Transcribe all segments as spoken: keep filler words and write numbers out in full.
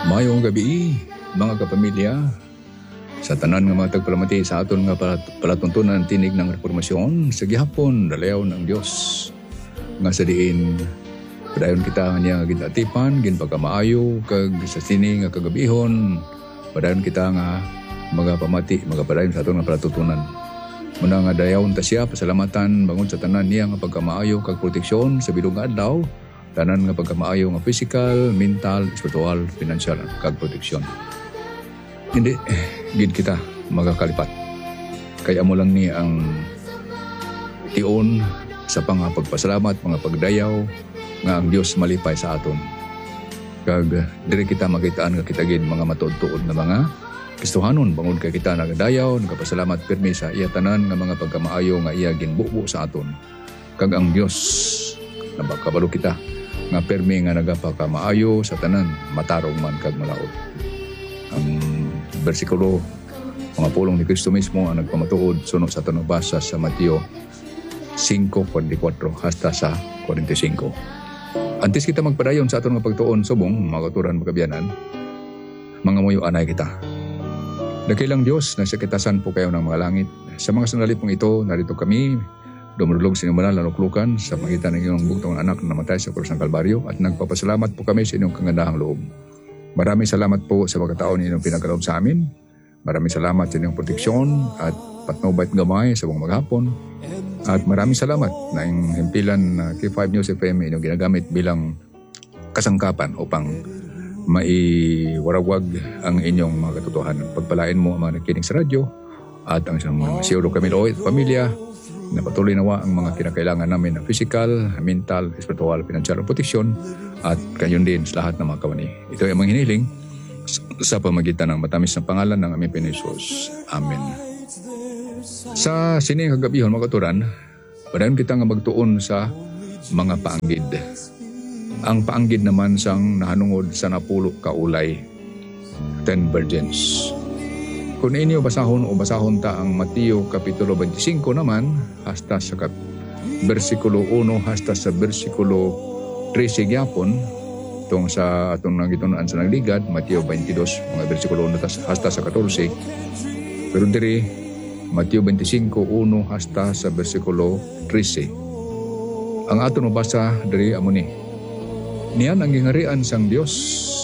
Mayong gabi, mga kapamilya. Sa tanan nga mga tagpalamati sa aton nga palatuntunan tinig ng reformasyon, sa gihapon dalayaw ng Dios nga sa diin padayon kita niya nga ginatipan, ginpagkamaayo kag sa sini nga kagabihon, padayon kita nga mga pamati, mga padayon sa aton nga palatuntunan. Muna nga dayawon ta siya, pasalamatan bangon sa tanan niya nga pagkamaayo kag proteksyon sa bilog nga adlaw, tanan nga pagkamaayo nga physical, mental, spiritual, financial kag proteksyon. Hindi, gid kita magakalipat. Kaya mo lang ni ang tion sa pangapagpasalamat, mga pagdayaw, nga ang Diyos malipay sa aton. Kag diri kita makitaan nga kitagid mga matuod-tuod na mga Kristohanon, bangod kay kita nagadayaw, nagapasalamat pirmi sa iya tanan nga mga pagkamaayo nga iya ginbubo sa aton. Kag ang Diyos nabakabalo kita nga pirmi nga nagapagkamaayo sa tanan, matarong man kag malaod. Ang bersikulo, mga pulong ni Kristo mismo ang nagpamatuod sunod sa tanubasa sa Mateo five forty-four hasta sa forty-five. Antes kita magpadayon sa aton nga pagtuon subong, mga katuran magkabiyanan, mga muyo anay kita. Dakilang Diyos, nasa kitasan po kayo ng mga langit. Sa mga sandali pong ito, narito kami, dumulog sa inyong banal na luklukan sa magitan ng iyong bugtong anak na namatay sa krus ng Kalbaryo, at nagpapasalamat po kami sa inyong kagandahang loob. Maraming salamat po sa pagkataon inyong pinagkaloob sa amin. Maraming salamat sa inyong proteksyon at patnubait gamay sa buong maghapon. At maraming salamat na yung himpilan na K five News F M inyong ginagamit bilang kasangkapan upang maiwarawag ang inyong mga katotohanan. Pagpalain mo ang mga nakikinig sa radyo at ang isang mga siyuro kami looy at pamilya na patuloy nawa ang mga kinakailangan namin na physical, mental, spiritual, financial proteksyon at kayon din sa lahat ng mga kawani. Ito ay mga hinihiling sa pamagitan ng matamis na pangalan ng aming Panginoon. Amen. Sa sining kagabihon mga katuran, padayon kita nga magtuon sa mga paanggid. Ang paanggid naman sang nahanungod sa napulo ka ulay, ten virgins. Kung inyo basahon o basahon ta ang Mateo Kapitulo twenty-five naman, hasta sa kap versikulo one hasta sa versikulo thirteen gyapon, tong sa atong nagitunan sa nagligad, Mateo twenty-two, mga versikulo one hasta sa fourteen. Pero diri, Mateo twenty-five one hasta sa versikulo thirteen. Ang aton mabasa diri amo ni, niyan ang gingarian sang Dios,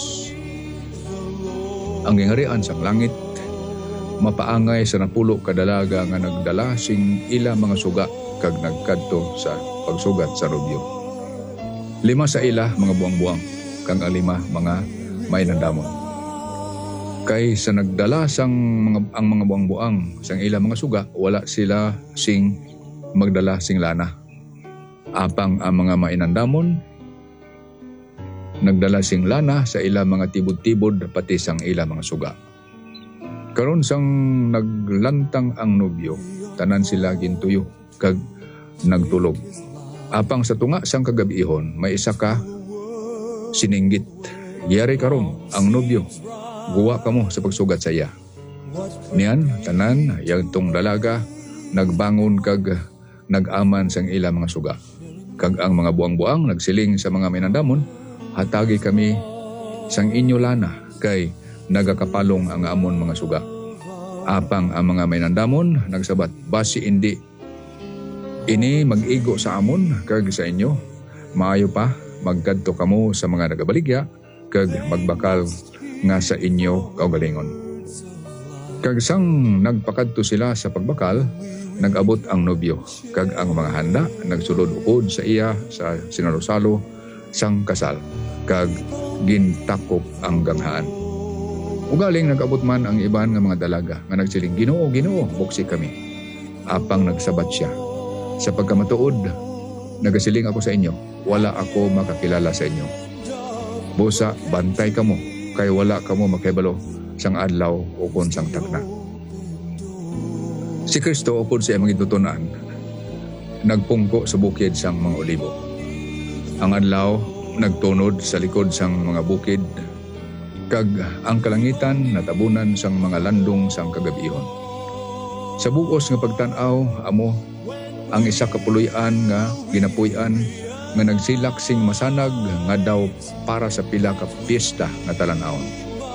ang gingarian sang langit, mapaangay sa napulo kadalaga nga nagdala sing ila mga suga kag nagkadto sa pagsugat sa rubyo. Lima sa ila mga buang-buang, kang alima mga may nandamon. Kay sa nagdala sang mga, ang mga buang-buang sang ila mga suga, wala sila sing magdala sing lana. Apang ang mga mainandamon nagdala sing lana sa ila mga tibod-tibod pati sang ila mga suga. Karon sang naglantang ang nobyo, tanan sila gintuyo kag nagtulog. Apang sa tunga sang kagabihon, may isa ka sininggit. Yari karon ang nobyo, guwa kamo sa pagsugat sa iya. Niyan tanan yang tong dalaga nagbangon kag nag-aman sang ila mga suga. Kag ang mga buang-buang nagsiling sa mga minandamon, hatagi kami sang inyo lana kay nagakapalong ang amon mga suga. Apang ang mga mainandamon nagsabat, basi indi ini mag-igo sa amon kag sa inyo, maayo pa magkadto kamo sa mga nagabaligya kag magbakal nga sa inyo kaugalingon. Kag sang nagpakadto sila sa pagbakal, nag-abot ang nobyo kag ang mga handa nagsulod ukod sa iya sa sinarosalo sang kasal kag gintakop ang ganghaan. Ugaling nag-abot man ang iban nga mga dalaga nga nagsiling, Ginoo, Ginoo, buksi kami. Apang nagsabat siya, sa pagkamatuod, nagasiling ako sa inyo, wala ako makakilala sa inyo. Busa, bantay kamo, kay wala kamo makibalo sang adlaw o kon sang takna. Si Kristo upod sa iyang gitutunan, nagpungko sa bukid sang mga olibo. Ang adlaw nagtunod sa likod sang mga bukid, kag ang kalangitan natabunan sang mga landong sang kagabihon. Sa buos nga pagtan-aw amo ang isa ka puloy-an nga ginapuy-an nga nagsilak sing masanag nga daw para sa pila ka piyesta nga talan-awon.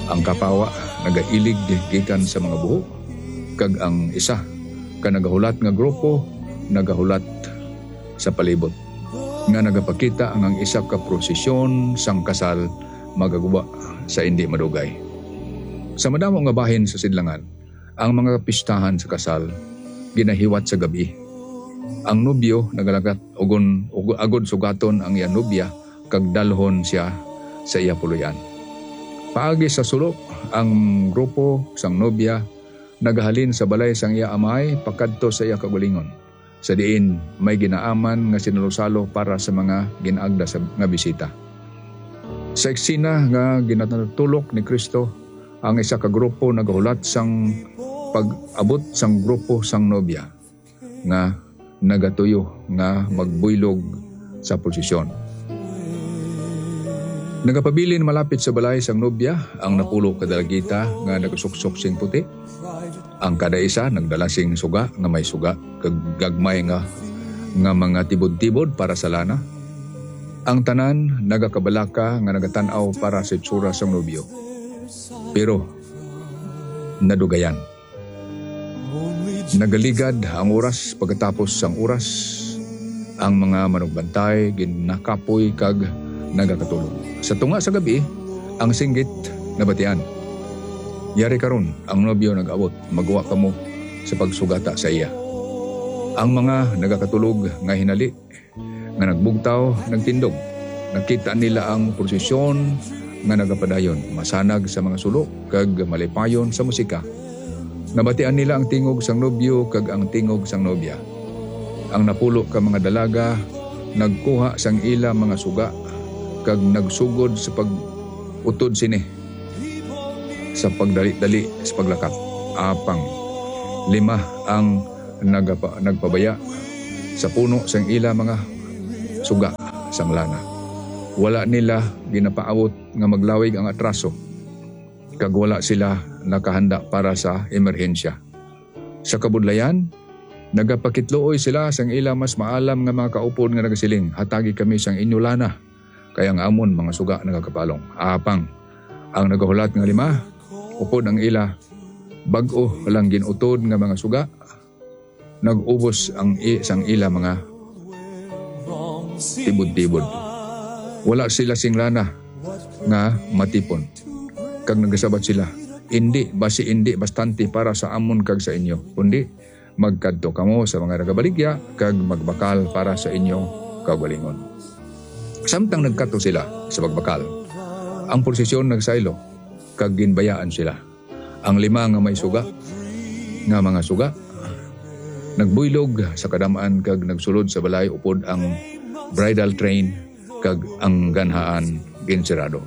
Ang kapawa nagailig gikan sa mga buho, kag ang isa ka nagahulat nga grupo nagahulat sa palibot nga nagapakita ang ang isa ka prosesyon sang kasal magaguba sa hindi madugay. Sa madamo nga bahin sa sidlangan, ang mga pistahan sa kasal ginahiwat sa gabi. Ang nobyo nagalagat ugon agod sugaton ang iya nobya kag dalhon siya sa iya puluyan. Paagi sa sulok, ang grupo sang nobya nagahalin sa balay sang iya amay pakadto sa iya kagulingon. Sa diin may ginaaman nga sinulosalo para sa mga ginaagda sa nga bisita. Sa eksena nga ginatulok ni Kristo, ang isa ka grupo nagahulat sang pag-abot sang grupo sang nobya nga nagatuyo nga magbuylog sa posisyon. Nagapabilin malapit sa balay sang nobya ang napulo kadalagita nga nagasuksok sing puti. Ang kada isa nagdala sing suga nga may suga kag gagmay nga nga mga tibod-tibod para sa lana. Ang tanan nagakabalaka nga nagatanaw para sa itsura sang nobyo. Pero nadugayan. Nagaligad ang oras pagkatapos sang oras. Ang mga manugbantay ginakapoy kag nagakatulog. Sa tunga sa gabi, ang singgit nabatian. Yari karon ang nobyo nag-abot, magawa kamo sa pagsugata sa iya. Ang mga nagakatulog nga hinali, nga nagbugtaw, nagtindog. Nakita nila ang prosesyon nga nagapadayon, masanag sa mga sulok, kag malipayon sa musika. Nabatian nila ang tingog sang nobyo kag ang tingog sang nobya. Ang napulo ka mga dalaga, nagkuha sang ila mga suga, kag nagsugod sa pag-utod sini sa pagdali-dali sa paglakap. Apang lima ang nagapa, nagpabaya sa puno sang ila mga suga sang lana. Wala nila ginapaabot nga maglawig ang atraso, kag wala sila nakahanda para sa emerhensya. Sa kabudlayan, nagapakitluoy sila sang ila mas maalam nga mga kaupod nga nagasiling, hatagi kami sang inyo lana, kaya ang amon mga suga nagakapalong. Apang ang nagahulat nga lima, upod ang ila, bag-o lang ginutod nga mga suga, nag-ubos ang i, sang ila mga tibod-tibod. Wala sila sing lana nga matipon. Kag nagasabat sila, hindi, basi hindi bastante para sa amon kag sa inyo, kundi magkadto kamo sa mga nagabaligya kag magbakal para sa inyong kaugalingon. Samtang nagkadto sila sa pagbakal, ang prosesyon nagsaylo kag ginbayaan sila. Ang lima nga may suga nga mga suga nagbuylog sa kadamaan kag nagsulod sa balay upod ang bridal train kag ang ganhaan ginsirado.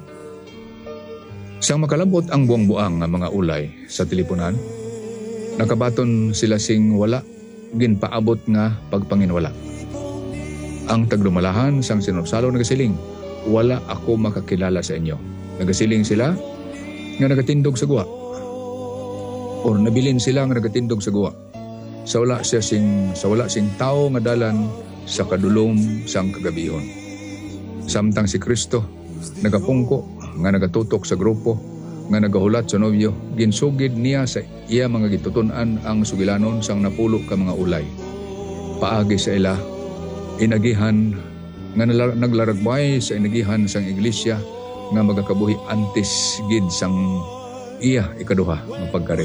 Sang makalabot ang buang-buang nga mga ulay sa teleponan, nakabaton sila sing wala ginpaabot nga pagpanginwala. Ang tagdumalahan sang sinusalo nagasiling, wala ako makakilala sa inyo. Nagasiling sila nga nagatindog sa guwa. O nabilin sila nga nagatindog sa guwa. Sa wala siya sing sa wala sing tao nga dalan sa kadulom sang kagabihon. Samtang si Kristo nagapungko nga nagatutok sa grupo nga nagahulat sa nobyo, ginsugid niya sa iya mga gitutunan ang sugilanon sang napulo ka mga ulay. Paagi sa ila, inagihan nga naglaragbay sa inagihan sang iglesia nga magakabuhi antes gid sang iya ikaduha nga pagkari.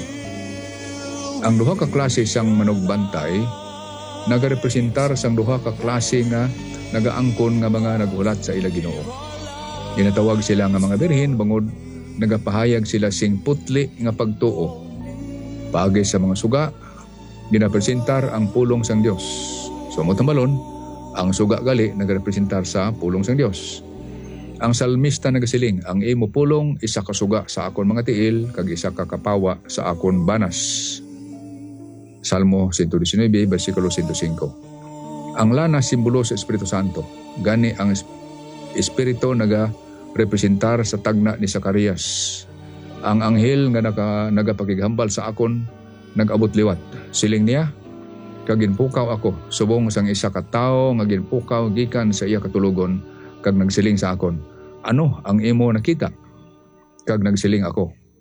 Ang duha ka klase sang manugbantay nagarepresentar sang duha ka klase nga nagaangkon nga mga naghulat sa ila Ginoo. Ginatawag sila nga mga birhen bangod nagapahayag sila sing putli nga pagtuo. Paagi sa mga suga, ginapresentar ang pulong sang Dios. So motambalon, ang suga gali nagarepresentar sa pulong sang Dios. Ang salmista nagasiling, ang imo pulong isa ka suga sa akon mga tiil kag isa ka kapawa sa akon banas. Salmo one nineteen, versikulo one oh five. Ang lana simbolo sa Espiritu Santo. Gani ang Espiritu naga representar sa tagna ni Zacarias. Ang anghel nga naga, nagapakighambal sa akon nag-abot liwat. Siling niya, kag ginpukaw ako subong sang isa ka tawo nga ginpukaw gikan sa iya katulogon kag nagsiling sa akon, ano ang imo nakita? Kag nagsiling ako,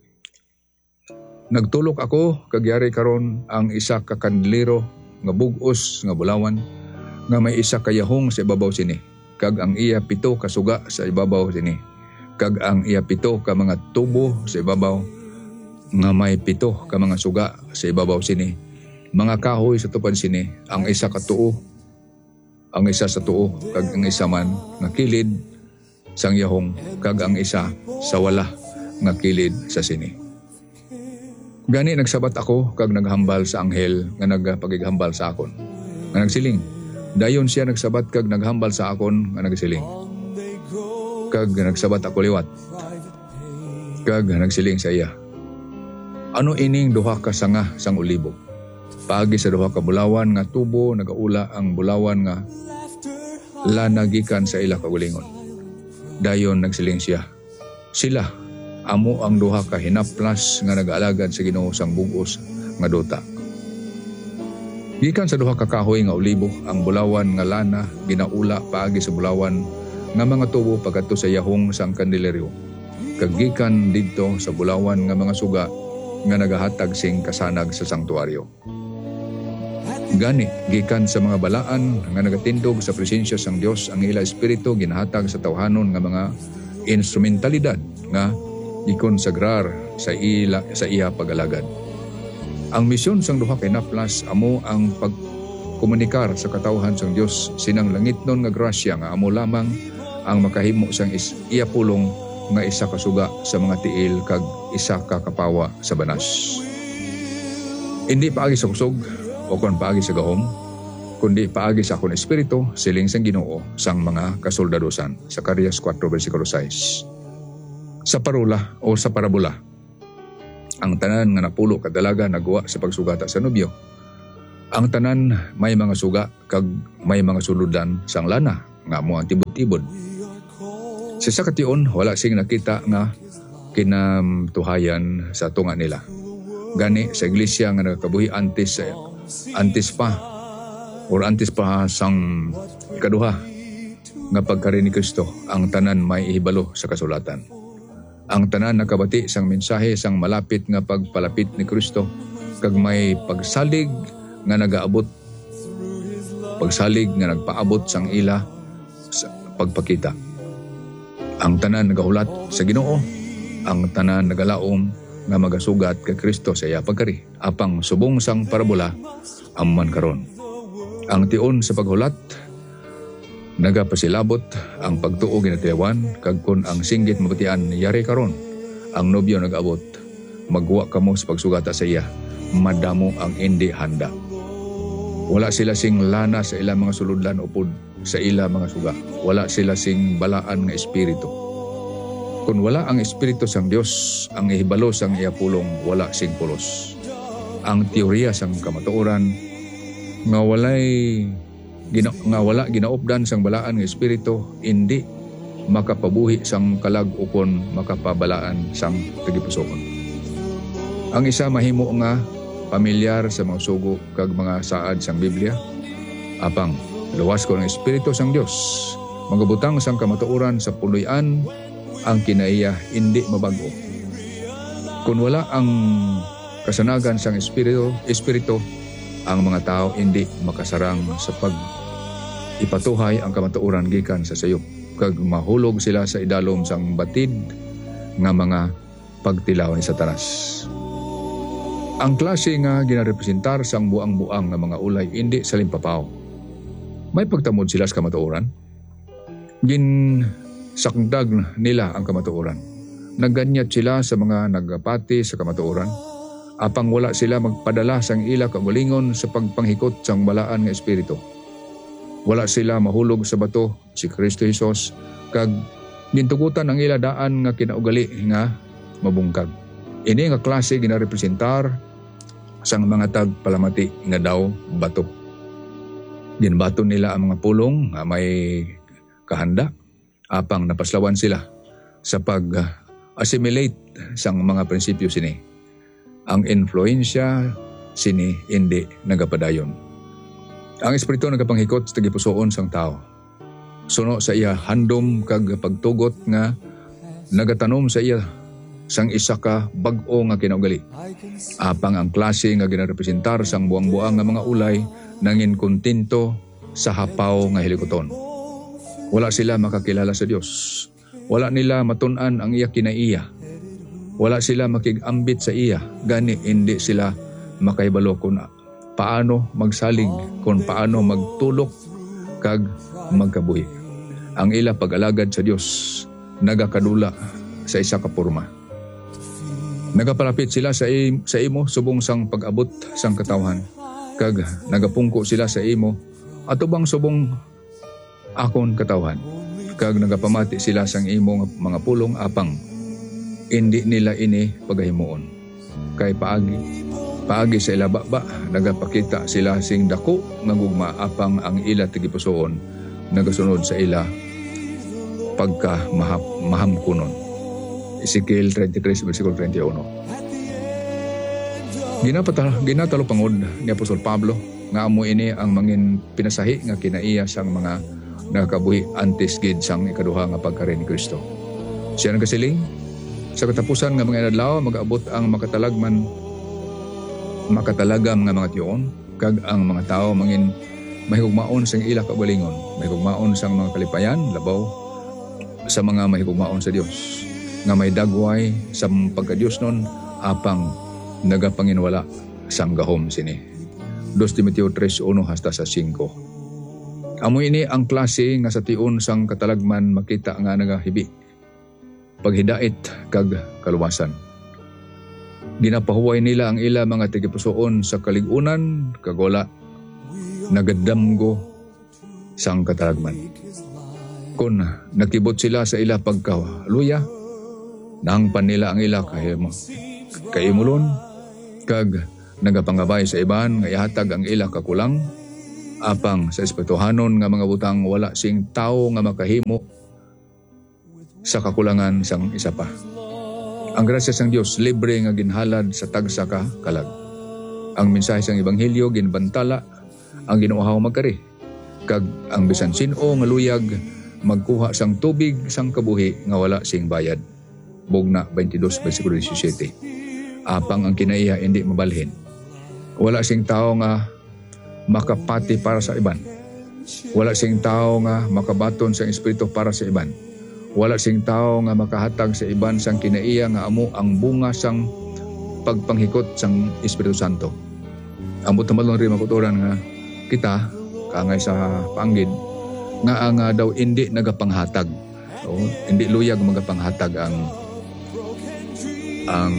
Nagtulok ako kagyari karon ang isa ka kandilero nga bugos nga bulawan nga may isa ka yahong sa ibabaw sini, kag ang iya pito ka suga sa ibabaw sini, kag ang iya pito ka mga tubo sa ibabaw nga may pito ka mga suga sa ibabaw sini, mga kahoy sa tupad sini, ang isa ka tuo, ang isa sa tuo, kag ang isa man nga kilid sang yahong, kag ang isa sa wala nga kilid sa sini. Gani nagsabat ako kag naghambal sa anghel nga nagpagighambal sa akon nga nagsiling. Dayon siya nagsabat kag naghambal sa akon nga nagsiling. Kag nagsabat ako liwat. Kag nagsiling sa iya, ano ining duha ka sanga sang ulibo? Paagi sa duha ka bulawan nga tubo nagaula ang bulawan nga lanagikan sa ila kagulingon. Dayon nagsiling siya, sila amo ang duha ka hinaplas nga nag-alagad sa Ginoo sang bugos nga duta. Gikan sa duha ka kahoy nga ulibo ang bulawan nga lana ginaula paagi sa bulawan nga mga tubo pagadto sa yahong sang kandileryo. Kag gikan didto sa bulawan nga mga suga nga nagahatag sing kasanag sa sanktuaryo. Gani gikan sa mga balaan nga nagatindog sa presensya sang Dios ang ila espiritu ginahatag sa tawhanon nga mga instrumentalidad nga ikonsagrar sa ila sa iya pagalagad. Ang misyon sang duha ka hinaplas amo ang pagkomunikar sa katawhan sang Dios sinang langitnon nga grasya nga amo lamang ang makahimo sang is, iya pulong nga isa ka suga sa mga tiil kag isa ka kapawa sa banas. Hindi paagi sa kusog o kon paagi sa gahom, kundi paagi sa akong espiritu siling sang Ginoo sang mga kasoldadosan. Zacarias four versikulo six. Sa parula o sa parabola, ang tanan nga napulo kadalaga nagawa sa pagsugata sa nobyo. Ang tanan may mga suga kag may mga suludan sang lana nga amo ang tibod-tibod. Sa sakation wala sing nakita nga kinamtuhayan sa tunga nila. Gani sa iglesia nga nagakabuhi antes antes pa or antes pa sang ikaduha nga pagkari ni Kristo, ang tanan may ihibalo sa kasulatan. Ang tanan nakabati sang mensahe sang malapit nga pagpalapit ni Kristo kag may pagsalig nga nagaabot pagsalig nga nagpaabot sang ila sa pagpakita. Ang tanan nagahulat sa Ginoo, ang tanan nagalaom nga magasugat kay Kristo sa iya pagkari. Apang subong sang parabola amman karon. Ang tion sa paghulat nagapasilabot ang pagtuo ginatiyawan kag kun ang singgit mabatian yari karon ang nobyo nagaabot magwa kamo sa pagsugata sa iya madamo ang indi handa. Wala sila sing lana sa ilang mga suludlan upod sa ila mga suga. Wala sila sing balaan nga espiritu. Kung wala ang espiritu sang Dios ang ihibalo sang iya pulong, wala sing pulos. Ang teorya sang kamatuoran nga walay Gina, nga wala ginaupdan sang balaan nga espiritu, hindi makapabuhi sang kalag ukon makapabalaan sang tagipusoon. Ang isa mahimo nga pamilyar sa mga sugo kag mga saad sang Biblia. Apang luwas ko ng espiritu sang Dios, magabutang sang kamatuoran sa puloy-an ang kinaiya hindi mabago. Kung wala ang kasanagan sang espiritu, espiritu ang mga tao hindi makasarang sa pag ipatuhay ang kamatuoran gikan sa sayop kag mahulog sila sa idalom sang batid nga mga pagtilaw ni Satanas. Ang klase nga ginarepresentar sang buang-buang nga mga ulay hindi sa limpapaw. May pagtamod sila sa kamatuoran. Gin sakdag nila ang kamatuoran. Nagganyat sila sa mga nagapati sa kamatuoran. Apang wala sila magpadala sang ila kagulingon sa pagpanghikot sang balaan nga espiritu. Wala sila mahulog sa bato si Kristo Jesus kag gintugutan ang ila daan nga kinaugali nga mabungkag. Ini nga klase ginarepresentar sang mga tagpalamati nga daw bato. Ginbato nila ang mga pulong nga may kahanda apang napaslawan sila sa pag-assimilate sang mga prinsipyo sini. Ang influensya sini hindi nagapadayon. Ang espiritu nagapanghikot sa tagipusoon sang tao. Suno sa iya handom kag pagtugot nga nagatanom sa iya sang isa ka bag-o nga kinaugali. Apang ang klase nga ginarepresentar sang buang-buang nga mga ulay nangin kontento sa hapaw nga hilikoton. Wala sila makakilala sa Dios. Wala nila matun-an ang iya kinaiya. Wala sila makigambit sa iya. Gani hindi sila makaibalo kung paano magsalig, kung paano magtulok kag magkabuhi. Ang ila pag-alagad sa Dios nagakadula sa isa ka porma. Nagapalapit sila sa, im, sa imo subong sang pag-abot sang katawhan. Kag nagapungko sila sa imo atubang subong akon katawhan. Kag nagapamati sila sang imo mga pulong apang hindi nila ini pagahimuon. Kay paagi paagi sa ila baba nagapakita sila sing dako nga gugma apang ang ila tigipusoon nagasunod sa ila pagka mahap, mahamkunon. Ezekiel thirty-three, versikulo thirty-one. Ginapatalo, ginatalo pangod ni Apostol Pablo nga amo ini ang mangin pinasahi nga kinaiya sang mga nakabuhi antes gid sang ikaduha nga pagkari ni Kristo. Siya nagasiling sa katapusan nga mga adlaw mag-abot ang makatalagman makatalagam nga mga tiyon kag ang mga tao mangin mahigugmaon sang ila kaugalingon, mahigugmaon sang mga kalipayan labaw sa mga mahigugmaon sa Dios nga may dagway sa pagka-Diyos nun apang nagapanginwala sang gahom sini. Dos Timoteo three one hasta sa five. Amo ini ang klase nga sa tiun sang katalagman makita nga nagahibi paghidait kag kaluwasan. Ginapahuway nila ang ila mga tigipusoon sa kaligunan kag wala nagadamgo sang katalagman. Kung nakibot sila sa ila pagkaluya, nahangpan nila ang ila kahimo kaimulon kag nagapangabay sa iban nga ihatag ang ila kakulang apang sa espirituhanon nga mga butang wala sing tawo nga makahimo sa kakulangan sang isa pa. Ang grasya sang Dios libre nga ginhalad sa tagsa ka kalag. Ang mensahe sang ebanghelyo ginbantala ang ginuhaw magkari kag ang bisan sin-o nga luyag magkuha sang tubig sang kabuhi nga wala sing bayad. Bugna twenty-two, versikulo seventeen. Apang ang kinaiya hindi mabalhin. Wala sing tao nga makapati para sa iban. Wala sing tao nga makabaton sa espiritu para sa iban. Wala sing tao nga makahatag sa iban sang kinaiya nga amo ang bunga sang pagpanghikot sang Espiritu Santo. Ang butamalong rin makuturan nga kita kangay sa panggid nga ang uh, daw hindi nagapanghatag. So, hindi luyag magapanghatag ang ang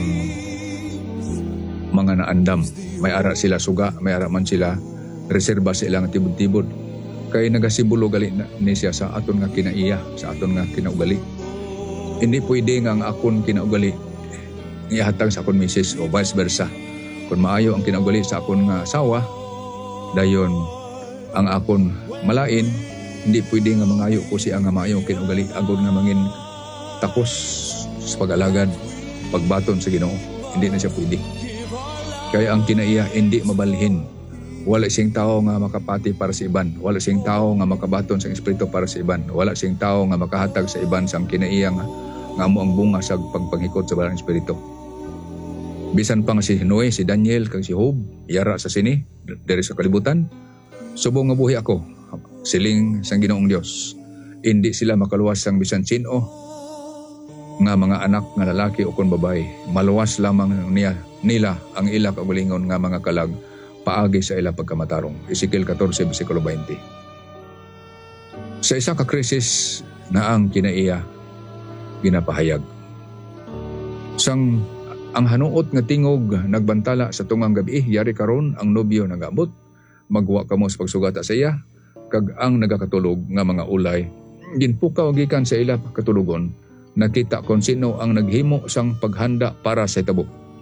mga naandam. May ara sila suga, may ara man sila reserba sa ilang tibod-tibod. Kay nagasibulo gali na, ni siya sa aton nga kinaiya, sa aton nga kinaugali. Hindi pwede nga ang akon kinaugali ihatag sa akon misis o vice versa. Kung maayo ang kinaugali sa akon nga asawa, dayon ang akon malain, hindi pwede nga mangayo ko siya nga maayo ang kinaugali agod nga mangin takos sa pag-alagad pagbaton sa Ginoo. Hindi na siya pwede. Kaya ang kinaiya hindi mabalhin. Wala siyang tao nga makapati para sa iban. Wala siyang tao nga makabaton sa espiritu para sa iban. Wala siyang tao nga makahatag sa iban sang kinaiya nga, nga mo ang bunga sa pagpanghikot sa balang espiritu. Bisan pa nga si Noe, si Daniel, kag si Job, yara sa sini, diri sa kalibutan. Subong nga buhi ako, siling sang Ginoong Dios. Hindi sila makaluwas sang bisan sino nga mga anak nga lalaki o kon babae. Maluwas lamang niya nila ang ila kaugalingon nga mga kalag paagi sa ila pagkamatarong. Ezekiel fourteen, versikulo twenty. Sa isa ka krisis na ang kinaiya ginapahayag. Sang ang hanuot nga tingog nagbantala sa tungang gabi, yari karon ang nobyo nagabot, magwa kamo sa pagsugata sa iya, kag ang nagakatulog nga mga ulay ginpukaw gikan sa ila katulugon, nakita kung sino ang naghimo sang paghanda para sa itabo.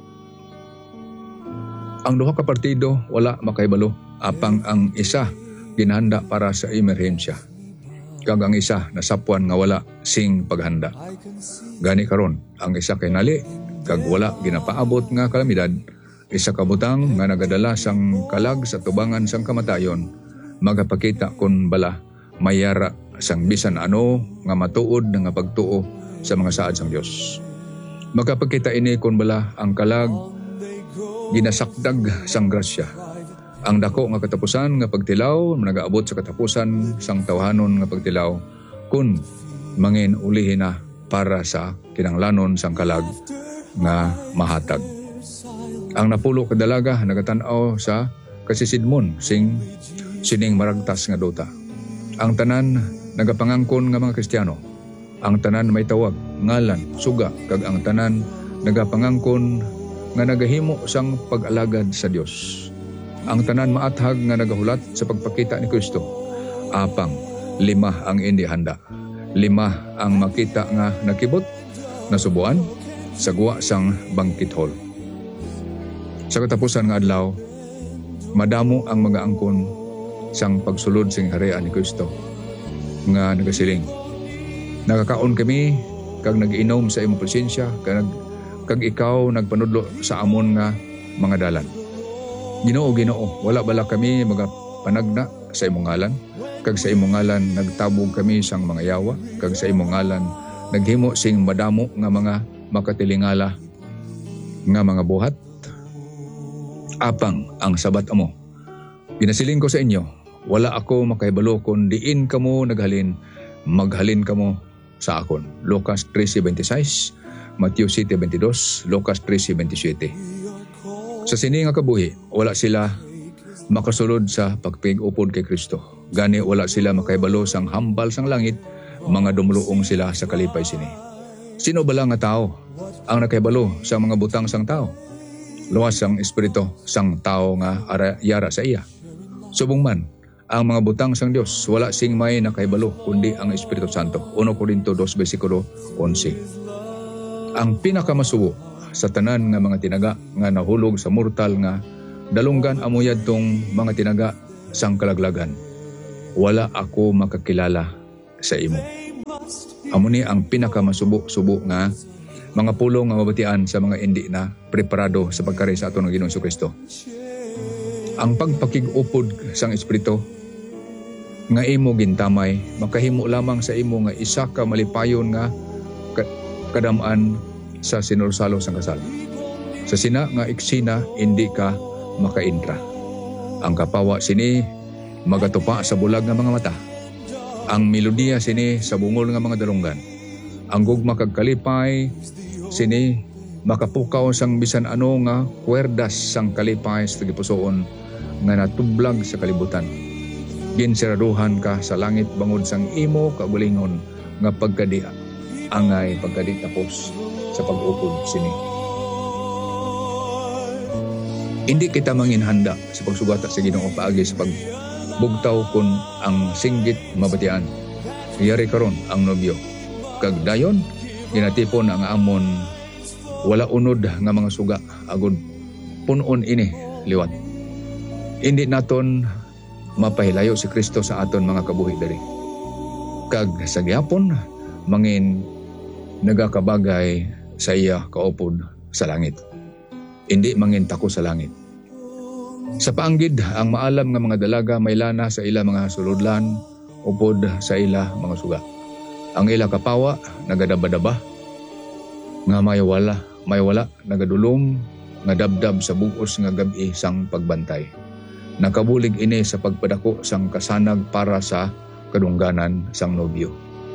Ang duha ka partido wala makaibalo, apang ang isa ginhanda para sa emerhensya, kag ang isa nasapuan nga wala sing paghanda. Gani karon ang isa kay nali kag wala ginapaabot nga kalamidad, isa ka butang nga nagadala sang kalag sa tubangan sang kamatayon, magapakita kun bala mayara sang bisan ano nga matuod nga pagtuo sa mga saad sang Dios. Makapagkita ini kun bala ang kalag ginasakdag sang grasya. Ang dako nga katapusan nga pagtilaw nagaabot sa katapusan sang tawhanon nga pagtilaw kun mangin ulihin na para sa kinanglanon sang kalag nga mahatag. Ang napulo kadalaga nagatan-aw sa kasisidmon sing sining maragtas nga duta. Ang tanan nagapangangkon nga mga Kristiyano. Ang tanan may tawag, ngalan, suga, kag ang tanan nagapangangkon nga nagahimo sang pag-alagad sa Dios. Ang tanan maathag nga nagahulat sa pagpakita ni Kristo. Apang, lima ang indi handa. Lima ang makita nga nakibot, nasubuan, sagwa sang banquet hall. Sa katapusan nga adlaw, madamo ang mga angkon sang pagsulod sing harian ni Kristo nga nagasiling. Nakakaon kami kag nag-inom sa imong presensya kag kag ikaw nagpanudlo sa amon nga mga dalan. Ginoo, Ginoo, wala bala kami magapanagna sa imong ngalan, kag sa imong ngalan nagtabog kami sang mga yawa, kag sa imong ngalan naghimo sing madamo nga mga makatilingala nga mga buhat. Apang ang sabat amo. Ginasiling ko sa inyo, wala ako makahibalo kun diin kamo naghalin, maghalin kamo sa akon. Lucas thirteen twenty-six, Matthew seven twenty-two, Lucas thirteen twenty-seven. Sa sini nga kabuhi, wala sila makasulod sa pagpig-upod kay Kristo. Gani wala sila makahibalo sang hambal sang langit, mga dumuluong sila sa kalipay sini. Sino bala nga tao ang nakahibalo sa mga butang sang tao? Luwas sang espiritu sang tao nga ara, yara sa iya. Subong man, ang mga butang sang Dios wala sing may nakahibalo kundi ang Espiritu Santo. First Corinto two versikulo eleven. Ang pinakamasubo sa tanan nga mga tinaga nga nahulog sa mortal nga dalunggan amuyad tong mga tinaga sang kalaglagan. Wala ako makakilala sa imo. Amo ni ang pinakamasubo-subo nga mga pulong nga mabatian sa mga indi na preparado sa pagkari sa aton nga Ginoong Kristo. Ang pagpakig-upod sang Espiritu nga imo gintamay, makahimo lamang sa imo nga isa ka malipayon nga kadam-an sa sinursalo sang kasal. Sa sina nga iksina, hindi ka makaintra. Ang kapawa sini magatupa sa bulag nga mga mata. Ang melodiya sini sa bungol nga mga dalunggan. Ang gugma kag kalipay sini makapukaw sang bisan ano nga kwerdas sang kalipay sa gipusoon nga natublag sa kalibutan. Ginsiraduhan ka sa langit bangod sang imo kabulingon nga pagkadi angay pagkadi tapos sa pag-upod sini. Hindi kita manginhanda sa pagsugata sa Ginoo paagi sa pagbugtaw kun ang singgit mabatian. Yari karon ang nobyo. Kag dayon ginatipon ang amon wala unod nga mga suga agud punon ini liwat. Hindi naton mapahilayo si Kristo sa aton mga kabuhi diri. Kag sa gihapon mangin nagakabagay sa iya kaupod sa langit. Hindi mangin tako sa langit. Sa paanggid ang maalam nga mga dalaga may lana sa ila mga suludlan upod sa ila mga suga. Ang ila kapawa nagadaba-daba nga may wala, may wala nagadulom nga dabdab sa bugos nga gabi sang pagbantay. Nakabulig ini sa pagpadako sang kasanag para sa kadungganan sang nobyo.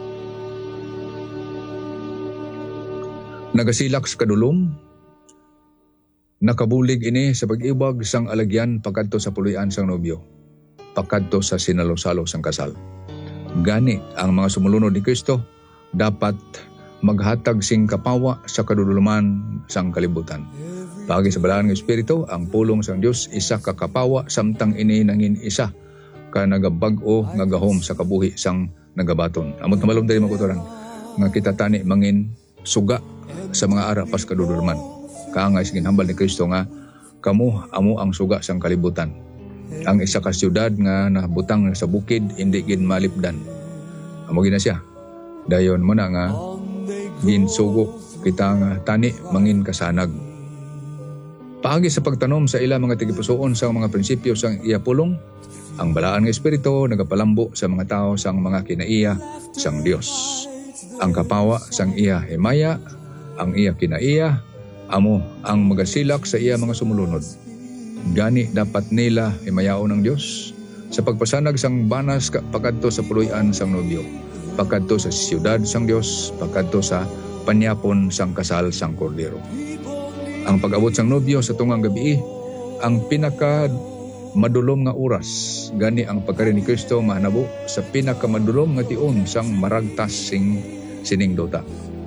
Nagasilak sa kadulom, nakabulig ini sa pag-ibag sang alagyan pagkadto sa puluyan sang nobyo, pagkadto sa sinalo-salo sang kasal. Gani ang mga sumulunod ni Kristo dapat maghatag sing kapawa sa kadululuman sang kalibutan. Pagi sa balaan ng Espiritu, ang pulong sang Dios isa ka kapawa samtang ini nangin isa ka nagabag-o nga gahom sa kabuhi sang nagabaton. Amot na malom diri makutoran nga kita tani mangin suga sa mga ara pas kadululuman. Kaangay sigin hambal ni Kristo nga kamo amo ang suga sang kalibutan. Ang isa ka siyudad nga nabutang sa bukid hindi gid malipdan. Amo gina siya. Dayon mo na nga ginsugo kita nga tani mangin kasanag. Paagi sa pagtanom sa ila mga tigipusoon sa mga prinsipyo sang iya pulong, ang balaan nga Espiritu nagapalambo sa mga tao sang mga kinaiya sang Dios. Ang kapawa sang iya himaya, ang iya kinaiya, amo ang magasilak sa iya mga sumulunod. Gani dapat nila imayaon ng Dios sa pagpasanag sang banas ka- pakadto sa puloy-an sang nobyo, pakadto sa siyudad sang Dios, pakadto sa panyapon sang kasal sang kordero. Ang pag-abot sang nobyo sa tungang gabi, ang pinaka madulom nga oras, gani ang pagkari ni Kristo mahanabo sa pinaka madulom nga tion sang maragtas sing sining dota.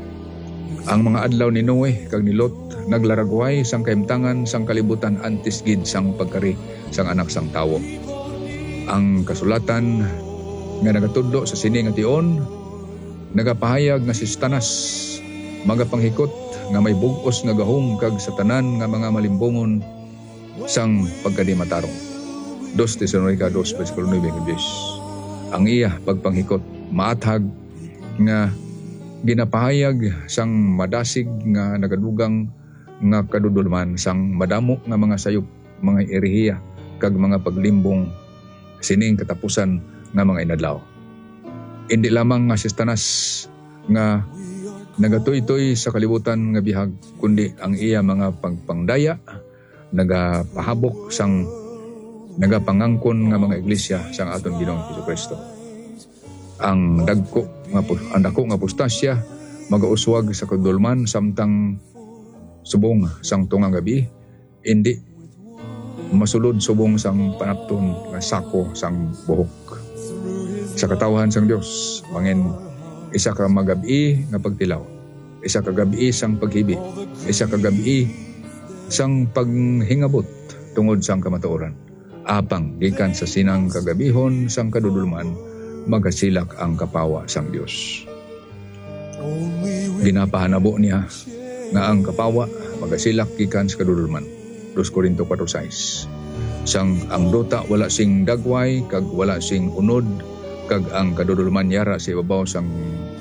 Ang mga adlaw ni Noe kag ni Lot naglaragway sang kaimtangan sang kalibutan antes gid sang pagkari sang anak sang tawo. Ang kasulatan nga nagatudlo sa sini nga tion nagapahayag nga si Satanas magapanghikot nga may bug-os nga gahom kag sa tanan nga mga malimbongon sang pagkadimatarong. Dos Tesalonica dos versikulo nine hanggang ten. Ang iya pagpanghikot maathag nga ginapahayag sang madasig nga nagadugang nga kadudulman sang madamo nga mga sayop, mga erehiya kag mga paglimbong sining katapusan nga mga inadlaw. Hindi lamang nga si Satanas nga nagatoy-toy sa kalibutan nga bihag, kundi ang iya mga pagpangdaya nagapahabok sang nagapangangkon nga mga iglesia sang aton Ginoong Jesucristo. Ang dagko nga ang dako nga apostasya magauswag sa kadulman samtang subong sang tungang gabi, hindi masulod subong sang panapton nga sako sang buhok. Sa katawhan sang Dios, mangin isa ka magabi nga pagtilaw, isa ka gabi sang paghibi, isa ka gabi sang paghingabot tungod sang kamatuoran. Apang gikan sa sinang kagabihon sang kadudulman, magasilak ang kapawa sang Dios. Ginapahanabo niya nga ang kapawa magasilak gikan sa kadudulman. Dos Korinto four six. Sang ang dota wala sing dagway kag wala sing unod kag ang kadudulman yara sa ibabaw sang